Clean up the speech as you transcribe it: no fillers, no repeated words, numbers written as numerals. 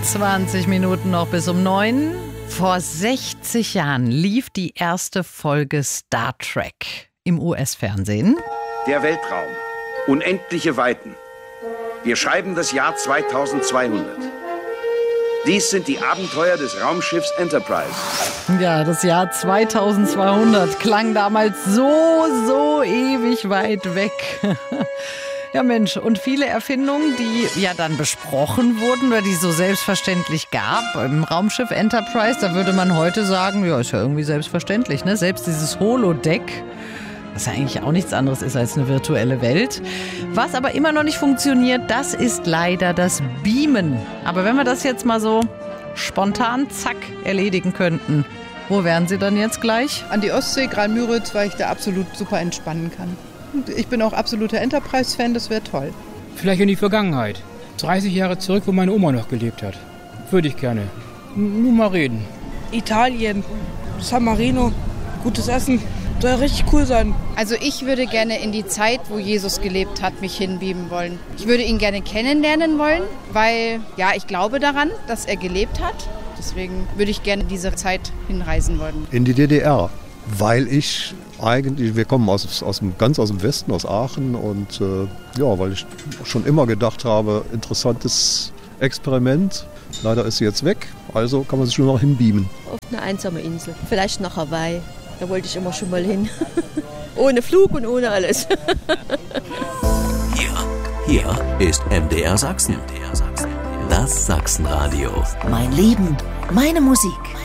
20 Minuten noch bis um 9. Vor 60 Jahren lief die erste Folge Star Trek im US-Fernsehen. Der Weltraum. Unendliche Weiten. Wir schreiben das Jahr 2200. Dies sind die Abenteuer des Raumschiffs Enterprise. Ja, das Jahr 2200 klang damals so ewig weit weg. Ja Mensch, und viele Erfindungen, die ja dann besprochen wurden oder die es so selbstverständlich gab im Raumschiff Enterprise, da würde man heute sagen, ja, ist ja irgendwie selbstverständlich, ne? Selbst dieses Holodeck, was ja eigentlich auch nichts anderes ist als eine virtuelle Welt. Was aber immer noch nicht funktioniert, das ist leider das Beamen. Aber wenn wir das jetzt mal so spontan, zack, erledigen könnten, wo wären Sie dann jetzt gleich? An die Ostsee, Graal-Müritz, weil ich da absolut super entspannen kann. Und ich bin auch absoluter Enterprise-Fan, das wäre toll. Vielleicht in die Vergangenheit. 30 Jahre zurück, wo meine Oma noch gelebt hat. Würde ich gerne. Nur mal reden. Italien, San Marino, gutes Essen. Soll richtig cool sein. Also ich würde gerne in die Zeit, wo Jesus gelebt hat, mich hinbeamen wollen. Ich würde ihn gerne kennenlernen wollen, weil ja, ich glaube daran, dass er gelebt hat. Deswegen würde ich gerne in diese Zeit hinreisen wollen. In die DDR, weil ich eigentlich, wir kommen ganz aus dem Westen, aus Aachen und weil ich schon immer gedacht habe, interessantes Experiment. Leider ist sie jetzt weg, also kann man sich nur noch hinbeamen. Auf eine einsame Insel, vielleicht nach Hawaii. Da wollte ich immer schon mal hin. Ohne Flug und ohne alles. Hier ist MDR Sachsen. Das Sachsenradio. Mein Leben, meine Musik.